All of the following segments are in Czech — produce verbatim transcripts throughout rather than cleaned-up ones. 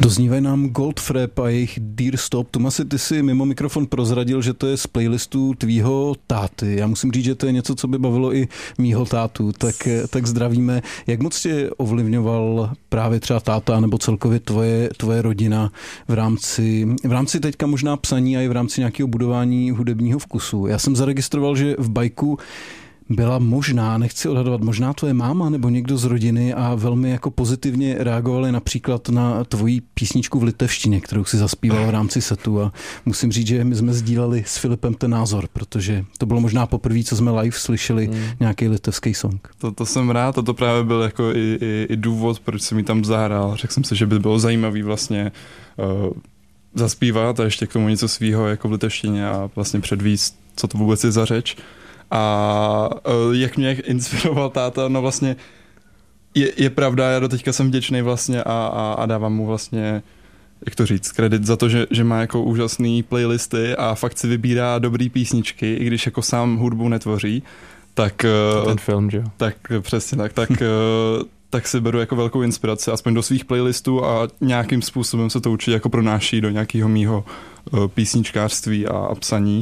Doznívají nám Goldfrapp a jejich Dear Stop. Tomasi, ty si mimo mikrofon prozradil, že to je z playlistu tvýho táty. Já musím říct, že to je něco, co by bavilo i mýho tátu, tak, tak zdravíme. Jak moc tě ovlivňoval právě třeba táta nebo celkově tvoje, tvoje rodina v rámci, v rámci teďka možná psaní a i v rámci nějakého budování hudebního vkusu? Já jsem zaregistroval, že v bajku byla možná, nechci odhadovat, možná tvoje máma nebo někdo z rodiny a velmi jako pozitivně reagovali například na tvoji písničku v litevštině, kterou si zaspíval v rámci setu, a musím říct, že my jsme sdíleli s Filipem ten názor, protože to bylo možná poprvé, co jsme live slyšeli hmm. nějaký litevský song. To, to jsem rád a to právě byl jako i, i, i důvod, proč jsem mi tam zahrál. Řekl jsem si, že by bylo zajímavý vlastně uh, zaspívat a ještě k tomu něco svýho jako v litevštině a vlastně předvíst, co to vůbec je za řeč. A jak mě inspiroval táta, no vlastně je, je pravda, já do teďka jsem vděčný vlastně a, a, a dávám mu vlastně, jak to říct, kredit za to, že, že má jako úžasný playlisty a fakt si vybírá dobrý písničky, i když jako sám hudbu netvoří, tak... Ten film, že jo? Tak přesně tak, tak, tak si beru jako velkou inspiraci, aspoň do svých playlistů a nějakým způsobem se to určitě jako pronáší do nějakého mýho písničkářství a, a psaní.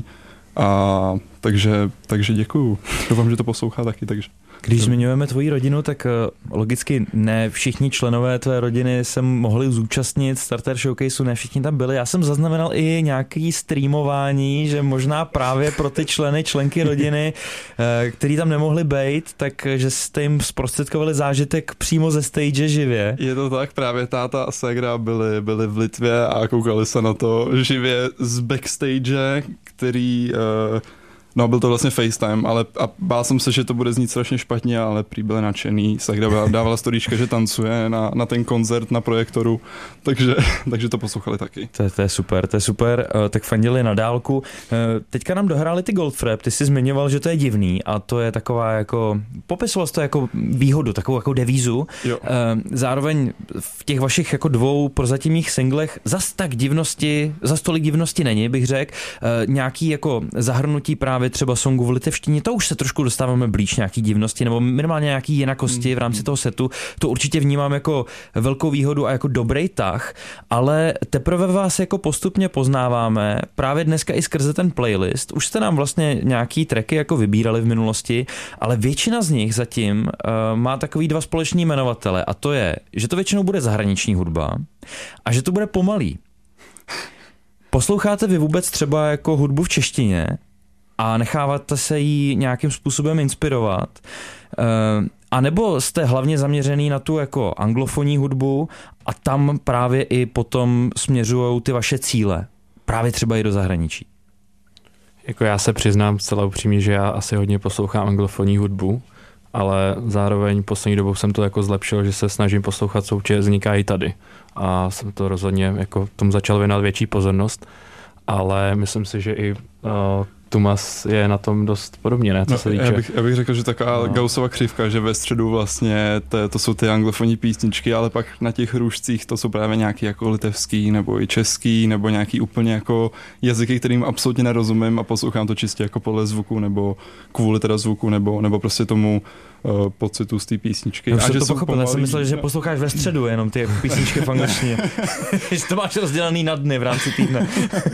A takže, takže děkuju. Doufám, že to poslouchá taky. Takže. Když zmiňujeme tvoji rodinu, tak logicky ne všichni členové tvé rodiny se mohli zúčastnit Starter Showcaseu, ne všichni tam byli. Já jsem zaznamenal i nějaký streamování, že možná právě pro ty členy, členky rodiny, který tam nemohli být, takže jste jim zprostředkovali zážitek přímo ze stage živě. Je to tak, právě táta a ségra byli, byli v Litvě a koukali se na to živě z backstage, který... Uh, No, byl to vlastně FaceTime, ale a bál jsem se, že to bude znít strašně špatně, ale prý byli nadšený. Sakra dávala storíčka, že tancuje na, na ten koncert na projektoru, takže, takže to poslouchali taky. To, to je super, to je super. Tak fandili na dálku. Teďka nám dohráli ty Goldfrapp, ty jsi zmiňoval, že to je divný a to je taková jako, popisoval jsi to jako výhodu, takovou jako devízu. Jo. Zároveň v těch vašich jako dvou prozatímních singlech zas tak divnosti, zas tolik divnosti není, bych řekl. Nějaký jako zahrnutí právě třeba songu v litevštině, to už se trošku dostáváme blíž nějaký divnosti nebo minimálně nějaký jinakosti v rámci toho setu. To určitě vnímám jako velkou výhodu a jako dobrý tah, ale teprve vás jako postupně poznáváme právě dneska i skrze ten playlist. Už jste nám vlastně nějaký tracky jako vybírali v minulosti, ale většina z nich zatím uh, má takový dva společný jmenovatele a to je, že to většinou bude zahraniční hudba a že to bude pomalý. Posloucháte vy vůbec třeba jako hudbu v češtině a necháváte se jí nějakým způsobem inspirovat? A nebo jste hlavně zaměřený na tu jako anglofonní hudbu a tam právě i potom směřujou ty vaše cíle? Právě třeba i do zahraničí. Jako já se přiznám zcela upřímně, že já asi hodně poslouchám anglofonní hudbu, ale zároveň poslední dobou jsem to jako zlepšil, že se snažím poslouchat, co určitě vzniká i tady. A jsem to rozhodně jako tomu začal věnovat větší pozornost, ale myslím si, že i uh, Tumas je na tom dost podobně, ne? Co no, se týče. Já bych, já bych řekl, že taková no. Gaussova křivka, že ve středu vlastně to, to jsou ty anglofonní písničky, ale pak na těch růžcích to jsou právě nějaký jako litevský nebo i český nebo nějaký úplně jako jazyky, kterým absolutně nerozumím a poslouchám to čistě jako podle zvuku nebo kvůli teda zvuku nebo, nebo prostě tomu uh, pocitu z té písničky. Já jsem to pochopil, já jsem myslel, že posloucháš ve středu jenom ty písničky v angličtině. Že to máš rozdělaný na dny v rámci týdne.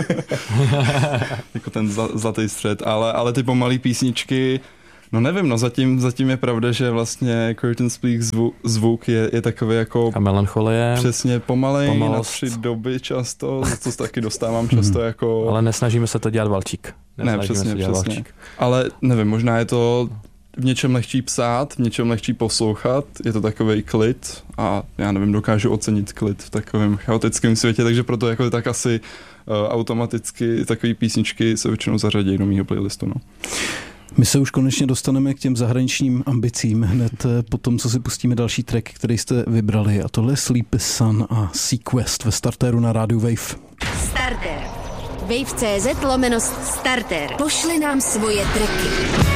Jako ten zlatý střed, ale, ale ty pomalý písničky, no nevím, no zatím, zatím je pravda, že vlastně Curtain Speak zvuk, zvuk je, je takový jako... A melancholie. Přesně pomalej, pomalost. Na tři doby často, za co taky dostávám často jako... Ale nesnažíme se to dělat valčík. Ne, přesně, přesně. Valčík. Ale nevím, možná je to v něčem lehčí psát, v něčem lehčí poslouchat, je to takovej klid a já nevím, dokážu ocenit klid v takovém chaotickém světě, takže proto jako tak asi uh, automaticky takové písničky se většinou zařadí do mýho playlistu. No. My se už konečně dostaneme k těm zahraničním ambicím hned po tom, co si pustíme další track, který jste vybrali, a tohle je Sleepy Sun a Sequest ve Starteru na rádiu Wave. Starter. Wave tečka cz lomeno starter. Pošli nám svoje tracky.